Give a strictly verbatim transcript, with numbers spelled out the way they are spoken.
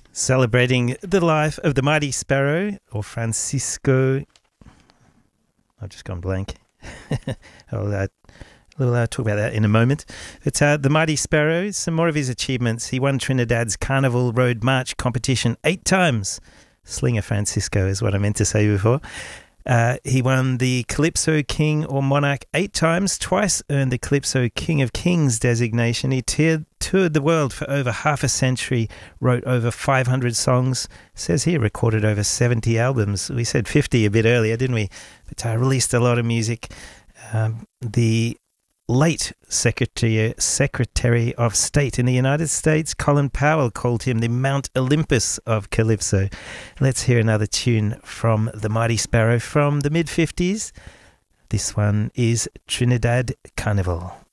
Celebrating the life of the Mighty Sparrow, or Francisco. I've just gone blank. I'll, uh, we'll uh, talk about that in a moment. But uh, the Mighty Sparrow, some more of his achievements. He won Trinidad's Carnival Road March competition eight times. Slinger Francisco is what I meant to say before. Uh, he won the Calypso King or Monarch eight times, twice earned the Calypso King of Kings designation. He toured, toured the world for over half a century, wrote over five hundred songs. Says here recorded over seventy albums. We said fifty a bit earlier, didn't we? But uh, released a lot of music. Um, the late Secretary, Secretary of State in the United States, Colin Powell, called him the Mount Olympus of Calypso. Let's hear another tune from the Mighty Sparrow from the mid-fifties. This one is Trinidad Carnival.